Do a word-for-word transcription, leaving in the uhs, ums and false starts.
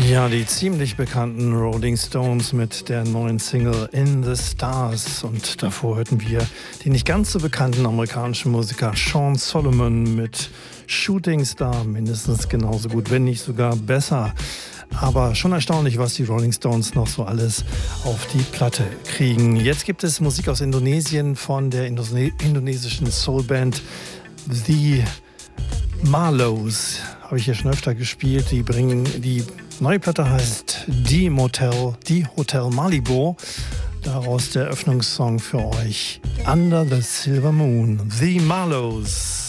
Ja, die ziemlich bekannten Rolling Stones mit der neuen Single In the Stars. Und davor hörten wir den nicht ganz so bekannten amerikanischen Musiker Sean Solomon mit Shooting Star. Mindestens genauso gut, wenn nicht sogar besser. Aber schon erstaunlich, was die Rolling Stones noch so alles auf die Platte kriegen. Jetzt gibt es Musik aus Indonesien von der Indone- indonesischen Soulband The Marlows. Habe ich hier schon öfter gespielt. Die bringen, die neue Platte heißt Die Motel, Die Hotel Malibu. Daraus der Eröffnungssong für euch Under the Silver Moon. The Marlows.